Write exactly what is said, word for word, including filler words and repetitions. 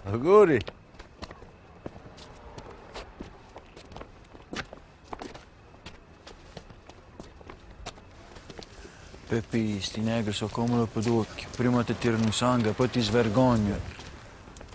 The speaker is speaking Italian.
Auguri. Peppi, sti negri sono come le pedocchi. Prima ti tirano sangue, poi ti svergognano.